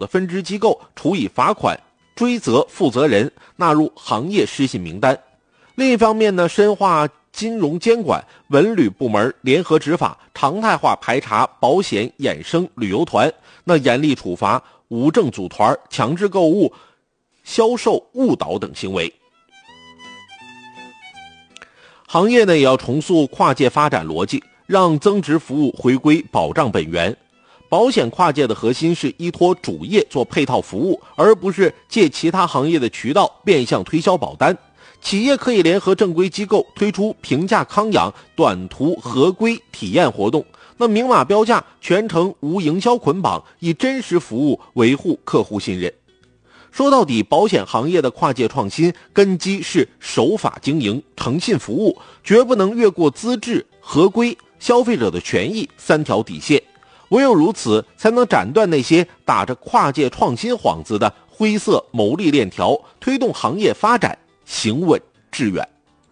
的分支机构处以罚款，追责负责人，纳入行业失信名单。另一方面呢，深化金融监管，文旅部门联合执法，常态化排查保险衍生旅游团，那严厉处罚无证组团、强制购物、销售误导等行为。行业呢也要重塑跨界发展逻辑，让增值服务回归保障本源。保险跨界的核心是依托主业做配套服务，而不是借其他行业的渠道变相推销保单。企业可以联合正规机构推出平价康养、短途合规体验活动，那明码标价，全程无营销捆绑，以真实服务维护客户信任。说到底，保险行业的跨界创新根基是守法经营、诚信服务，绝不能越过资质、合规、消费者的权益三条底线。唯有如此，才能斩断那些打着跨界创新幌子的灰色牟利链条，推动行业发展行稳致远。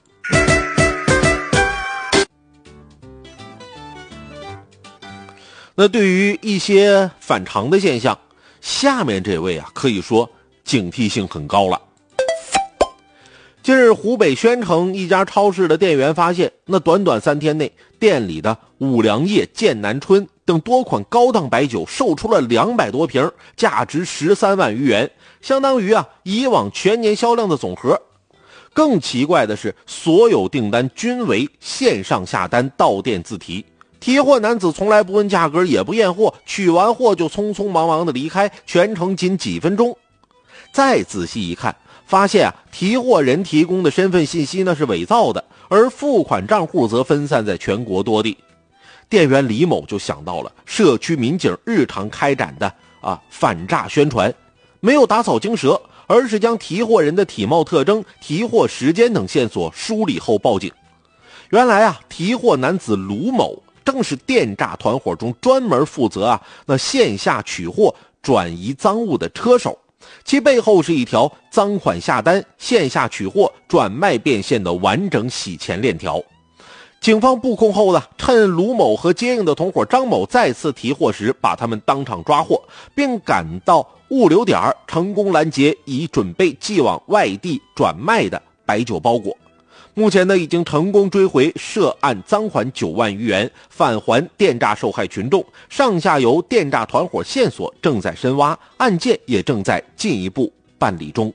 那对于一些反常的现象，下面这位可以说警惕性很高了。近日，湖北宣城一家超市的店员发现，那短短3天内，店里的五粮液、剑南春等多款高档白酒售出了200多瓶，价值13万余元，相当于以往全年销量的总和。更奇怪的是，所有订单均为线上下单，到店自提。提货男子从来不问价格，也不验货，取完货就匆匆忙忙的离开，全程仅几分钟。再仔细一看，发现提货人提供的身份信息是伪造的，而付款账户则分散在全国多地。店员李某就想到了社区民警日常开展的反诈宣传，没有打草惊蛇，而是将提货人的体貌特征、提货时间等线索梳理后报警。原来提货男子卢某正是电诈团伙中专门负责线下取货转移赃物的车手，其背后是一条赃款下单、线下取货、转卖变现的完整洗钱链条。警方布控后趁卢某和接应的同伙张某再次提货时，把他们当场抓获，并赶到物流点成功拦截已准备寄往外地转卖的白酒包裹。目前已经成功追回涉案赃款9万余元，返还电诈受害群众。上下游电诈团伙线索正在深挖，案件也正在进一步办理中。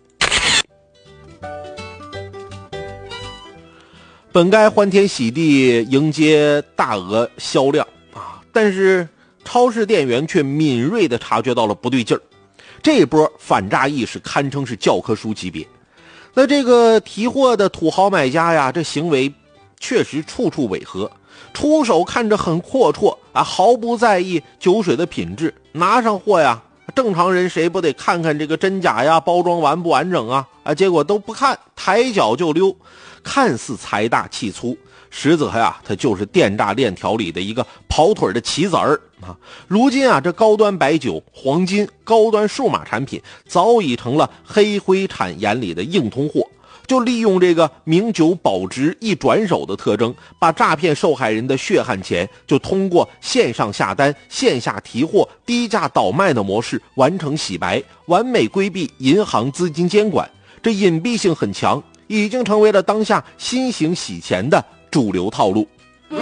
本该欢天喜地迎接大额销量但是超市店员却敏锐地察觉到了不对劲儿，这波反诈意识堪称是教科书级别。那这个提货的土豪买家这行为确实处处违和，出手看着很阔绰毫不在意酒水的品质，拿上货正常人谁不得看看这个真假包装完不完整结果都不看，抬脚就溜，看似财大气粗，实则它就是电诈链条里的一个跑腿的棋子儿如今这高端白酒、黄金、高端数码产品早已成了黑灰产眼里的硬通货，就利用这个名酒保值一转手的特征，把诈骗受害人的血汗钱就通过线上下单、线下提货、低价倒卖的模式完成洗白，完美规避银行资金监管。这隐蔽性很强，已经成为了当下新型洗钱的主流套路。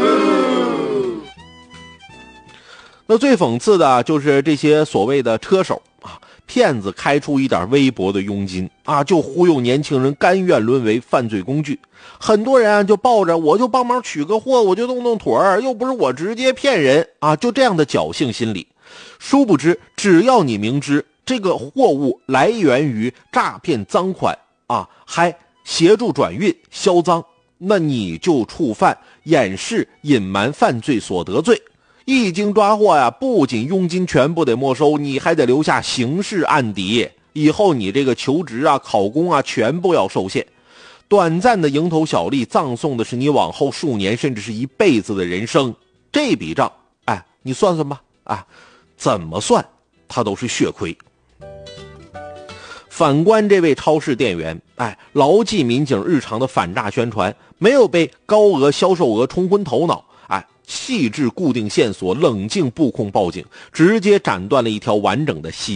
那最讽刺的就是这些所谓的车手骗子开出一点微薄的佣金就忽悠年轻人甘愿沦为犯罪工具。很多人就抱着我就帮忙取个货，我就动腿儿，又不是我直接骗人就这样的侥幸心理。殊不知，只要你明知这个货物来源于诈骗赃款还协助转运销赃，那你就触犯掩饰隐瞒犯罪所得罪。一经抓获不仅佣金全部得没收，你还得留下刑事案底，以后你这个求职考公全部要受限。短暂的蝇头小利葬送的是你往后数年甚至是一辈子的人生。这笔账你算算吧怎么算它都是血亏。反观这位超市店员牢记民警日常的反诈宣传，没有被高额销售额冲昏头脑细致固定线索，冷静布控报警，直接斩断了一条完整的洗